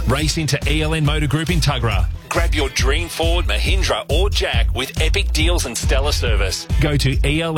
Race into ELN Motor Group in Tuggerah. Grab your dream Ford, Mahindra or Jack with epic deals and stellar service. Go to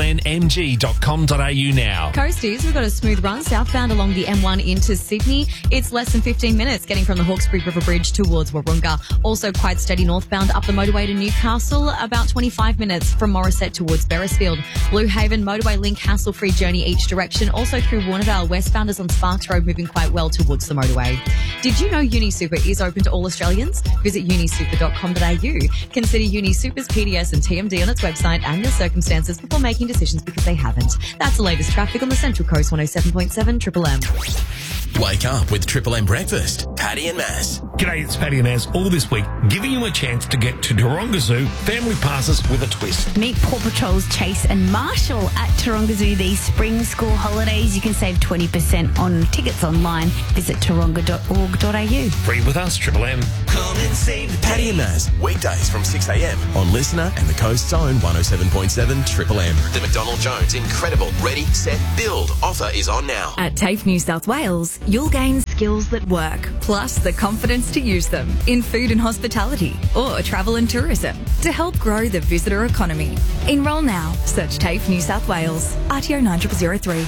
elnmg.com.au now. Coasties, we've got a smooth run southbound along the M1 into Sydney. It's less than 15 minutes getting from the Hawkesbury River Bridge towards Wahroonga. Also quite steady northbound up the motorway to Newcastle, about 25 minutes from Morisset towards Beresfield. Blue Haven motorway link hassle-free journey each direction. Also through Warnervale, westbounders on Sparks Road moving quite well towards the motorway. Did you know UniSuper is open to all Australians? Visit unisuper.com.au. Consider UniSuper's PDS and TMD on its website and your circumstances before making decisions because they haven't. That's the latest traffic on the Central Coast 107.7 Triple M. Wake up with Triple M Breakfast. Paddy and Maz. G'day, it's Paddy and Maz all this week, giving you a chance to get to Taronga Zoo family passes with a twist. Meet Paw Patrol's Chase and Marshall at Taronga Zoo these spring school holidays. You can save 20% on tickets online. Visit taronga.org.au. Free with us, Triple M. Come and save Paddy and Maz. Weekdays from 6 a.m. on Listener and the Coast's own 107.7 Triple M. The McDonald Jones Incredible Ready, Set, Build offer is on now. At TAFE New South Wales, you'll gain skills that work, plus the confidence to use them in food and hospitality or travel and tourism to help grow the visitor economy. Enrol now. Search TAFE New South Wales. RTO 9003.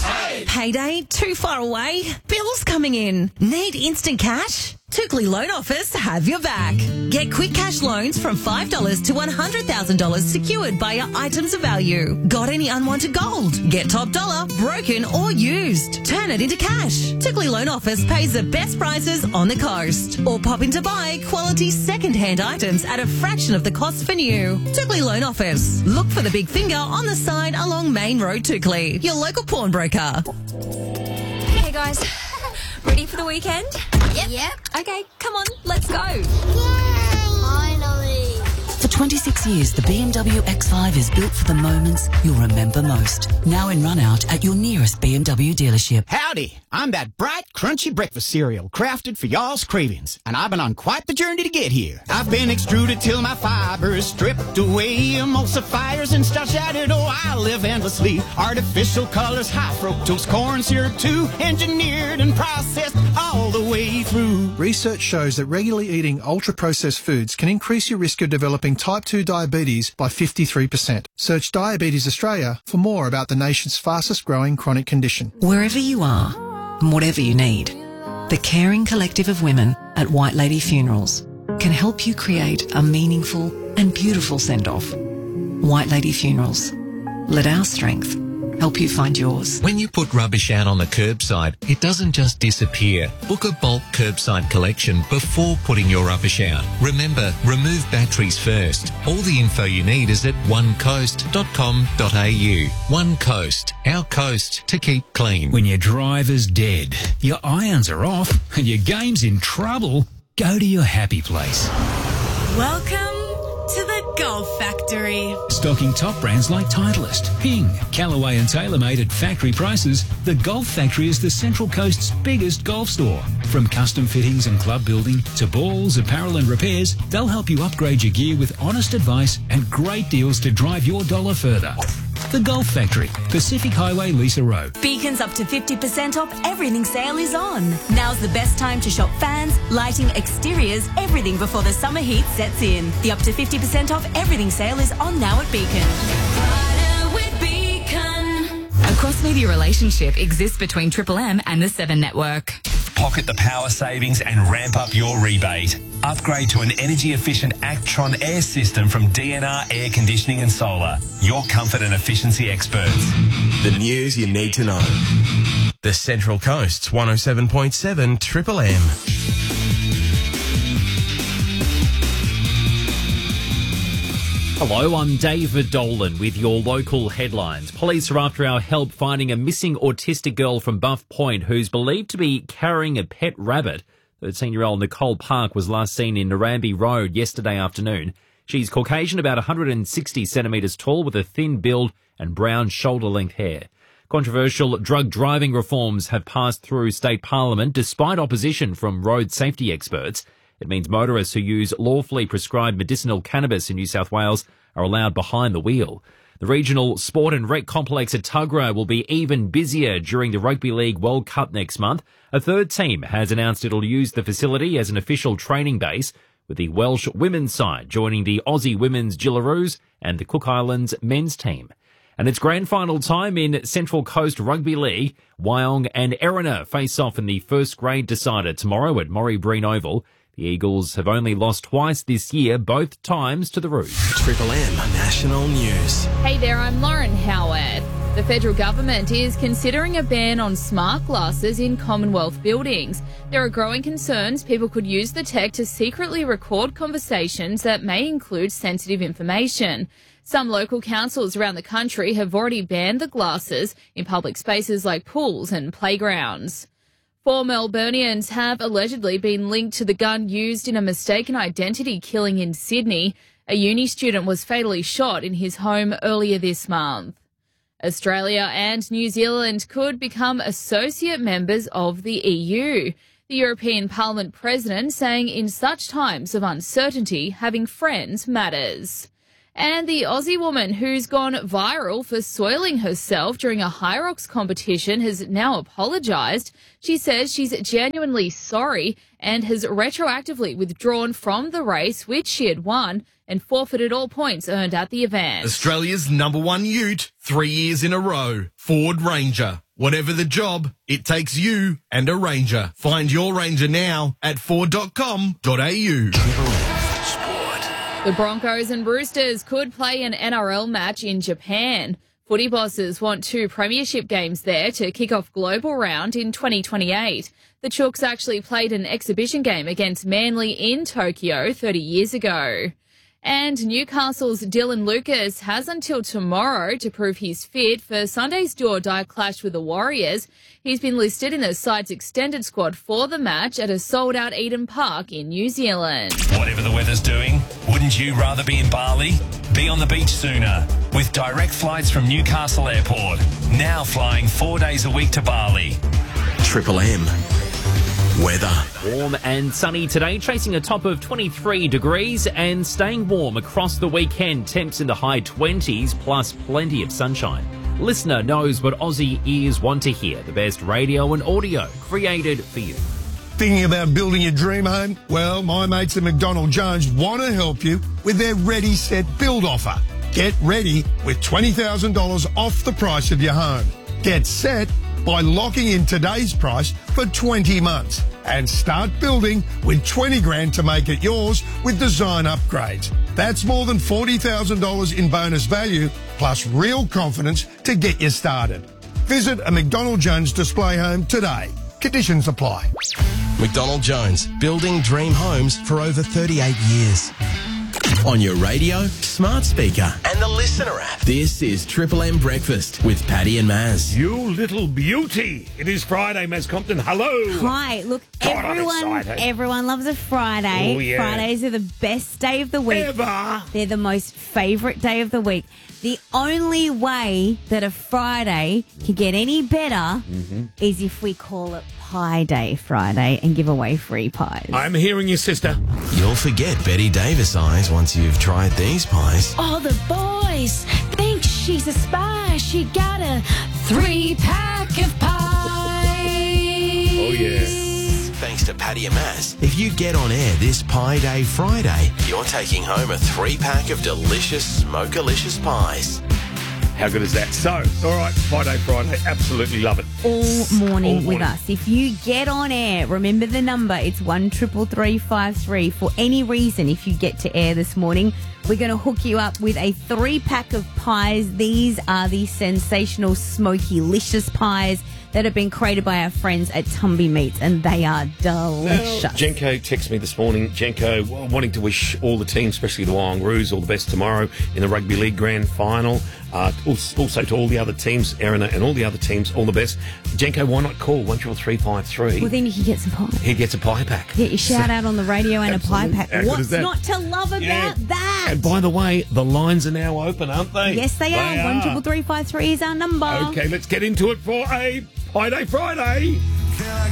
Payday too far away? Bills coming in? Need instant cash? Tookley Loan Office have your back. Get quick cash loans from $5 to $100,000 secured by your items of value. Got any unwanted gold? Get top dollar, broken or used. Turn it into cash. Tookley Loan Office pays the best prices on the coast. Or pop in to buy quality second-hand items at a fraction of the cost for new. Tookley Loan Office. Look for the big finger on the side along Main Road, Tookley. Your local pawnbroker. Hey guys, ready for the weekend? Yep. Okay, come on, let's go. Yay! Finally. For 26 years, the BMW X5 is built for the moments you'll remember most. Now in run-out at your nearest BMW dealership. Howdy, I'm that bright, crunchy breakfast cereal crafted for y'all's cravings, and I've been on quite the journey to get here. I've been extruded till my fibers stripped away, emulsifiers and starch added. Oh, I live endlessly. Artificial colors, high fructose corn syrup too, engineered and processed all the way through. Research shows that regularly eating ultra-processed foods can increase your risk of developing type 2 diabetes by 53%. Search Diabetes Australia for more about the nation's fastest growing chronic condition. Wherever you are and whatever you need, the caring collective of women at White Lady Funerals can help you create a meaningful and beautiful send-off. White Lady Funerals. Let our strength help you find yours. When you put rubbish out on the curbside, it doesn't just disappear. Book a bulk curbside collection before putting your rubbish out. Remember, remove batteries first. All the info you need is at onecoast.com.au. One Coast, our coast to keep clean. When your driver's dead, your irons are off, and your game's in trouble, go to your happy place. Welcome to the Golf Factory. Stocking top brands like Titleist, Ping, Callaway and TaylorMade at factory prices, the Golf Factory is the Central Coast's biggest golf store. From custom fittings and club building to balls, apparel and repairs, they'll help you upgrade your gear with honest advice and great deals to drive your dollar further. The Golf Factory, Pacific Highway, Lisa Road. Beacon's up to 50% off everything sale is on. Now's the best time to shop fans, lighting, exteriors, everything before the summer heat sets in. The up to 50% off everything sale is on now at Beacon. A cross-media relationship exists between Triple M and the 7 Network. Pocket the power savings and ramp up your rebate. Upgrade to an energy-efficient Actron air system from DNR Air Conditioning and Solar. Your comfort and efficiency experts. The news you need to know. The Central Coast's 107.7 Triple M. Hello, I'm David Dolan with your local headlines. Police are after our help finding a missing autistic girl from Buff Point who's believed to be carrying a pet rabbit. 13-year-old Nicole Park was last seen in Narambi Road yesterday afternoon. She's Caucasian, about 160 centimetres tall, with a thin build and brown shoulder-length hair. Controversial drug driving reforms have passed through state parliament despite opposition from road safety experts. It means motorists who use lawfully prescribed medicinal cannabis in New South Wales are allowed behind the wheel. The regional sport and rec complex at Tuggerah will be even busier during the Rugby League World Cup next month. A third team has announced it'll use the facility as an official training base, with the Welsh women's side joining the Aussie women's Gillaroos and the Cook Islands men's team. And it's grand final time in Central Coast Rugby League. Wyong and Erina face off in the first grade decider tomorrow at Murray Breen Oval. The Eagles have only lost twice this year, both times to the Roos. Triple M National News. Hey there, I'm Lauren Howard. The federal government is considering a ban on smart glasses in Commonwealth buildings. There are growing concerns people could use the tech to secretly record conversations that may include sensitive information. Some local councils around the country have already banned the glasses in public spaces like pools and playgrounds. 4 Melburnians have allegedly been linked to the gun used in a mistaken identity killing in Sydney. A uni student was fatally shot in his home earlier this month. Australia and New Zealand could become associate members of the EU. The European Parliament President saying in such times of uncertainty, having friends matters. And the Aussie woman who's gone viral for soiling herself during a Hyrox competition has now apologised. She says she's genuinely sorry and has retroactively withdrawn from the race, which she had won, and forfeited all points earned at the event. Australia's #1 ute, 3 years in a row. Ford Ranger. Whatever the job, it takes you and a Ranger. Find your Ranger now at ford.com.au. The Broncos and Roosters could play an NRL match in Japan. Footy bosses want 2 premiership games there to kick off global round in 2028. The Chooks actually played an exhibition game against Manly in Tokyo 30 years ago. And Newcastle's Dylan Lucas has until tomorrow to prove he's fit for Sunday's do-or-die clash with the Warriors. He's been listed in the side's extended squad for the match at a sold-out Eden Park in New Zealand. Whatever the weather's doing, wouldn't you rather be in Bali? Be on the beach sooner with direct flights from Newcastle Airport. Now flying 4 days a week to Bali. Triple M weather. Warm and sunny today, chasing a top of 23 degrees and staying warm across the weekend. Temps in the high 20s plus plenty of sunshine. Listener knows what Aussie ears want to hear. The best radio and audio created for you. Thinking about building your dream home? Well, my mates at McDonald Jones want to help you with their Ready, Set, Build offer. Get ready with $20,000 off the price of your home. Get set by locking in today's price for 20 months and start building with 20 grand to make it yours with design upgrades. That's more than $40,000 in bonus value plus real confidence to get you started. Visit a McDonald Jones display home today. Conditions apply. McDonald Jones, building dream homes for over 38 years. On your radio, smart speaker, and the Listener app. This is Triple M Breakfast with Paddy and Maz. You little beauty. It is Friday, Maz Compton. Hello. Hi. Look, God, everyone loves a Friday. Oh, yeah. Fridays are the best day of the week. Ever. They're the most favourite day of the week. The only way that a Friday can get any better is if we call it Pie Day Friday and give away free pies. I'm hearing you, sister. You'll forget Betty Davis eyes once you've tried these pies. All the boys think she's a spy. She got a 3-pack of pies. Oh, yeah. Thanks to Paddy and Maz, if you get on air this Pie Day Friday, you're taking home a 3-pack of delicious Smokelicious pies. How good is that? So, all right, Friday, absolutely love it. All morning with us. If you get on air, remember the number. It's 133353. For any reason, if you get to air this morning, we're going to hook you up with a 3-pack of pies. These are the sensational Smokelicious pies that have been created by our friends at Tumby Meats, and they are delicious. Jenko texted me this morning, Jenko wanting to wish all the teams, especially the Warangaroos, all the best tomorrow in the Rugby League Grand Final. Also to all the other teams, Erina and all the other teams, all the best. Jenko, why not call 133353? Well, then you can get some pie. He gets a pie pack. Get your shout out on the radio and a pie pack. How good What's is that? not to love about that? And by the way, the lines are now open, aren't they? Yes, they are. 133353 is our number. Okay, let's get into it for a Pie Day Friday.